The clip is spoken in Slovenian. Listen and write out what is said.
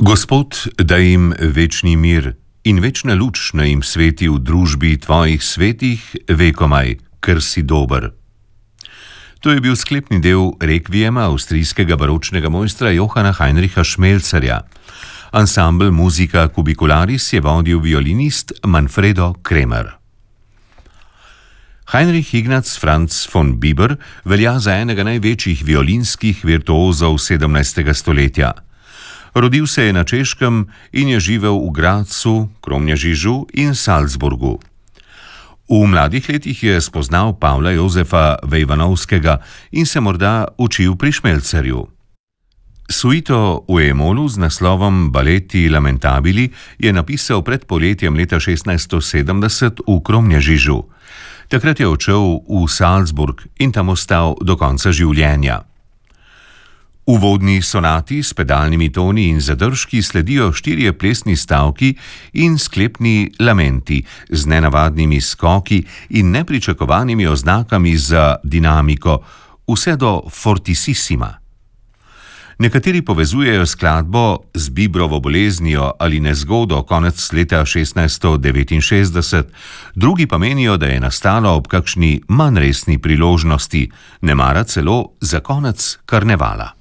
Gospod, da jim večni mir in večna luč naj jim sveti v družbi tvojih svetih vekomaj, ker si dober. To je bil sklepni del rekviema avstrijskega baročnega mojstra Johana Heinricha Schmelzerja. Ansambel Musica Cubicularis je vodil violinist Manfredo Kremer. Heinrich Ignaz Franz von Bieber velja za enega največjih violinskih virtuozov 17. stoletja. Rodil se je na Češkem in je živel v Gradcu, Kromnježižu in Salzburgu. V mladih letih je spoznal Pavla Jozefa Vejvanovskega in se morda učil pri Schmelzerju. Suito v E-molu z naslovom Balletti lamentabili je napisal pred poletjem leta 1670 v Kromnježižu. Takrat je odšel v Salzburg in tam ostal do konca življenja. V uvodni sonati s pedalnimi toni in zadržki sledijo 4 plesni stavki in sklepni lamenti z nenavadnimi skoki in nepričakovanimi oznakami za dinamiko, vse do fortissima. Nekateri povezujejo skladbo z Bibrovo boleznijo ali nezgodo konec leta 1669, drugi pa menijo, da je nastalo ob kakšni manj resni priložnosti, nemara celo za konec karnevala.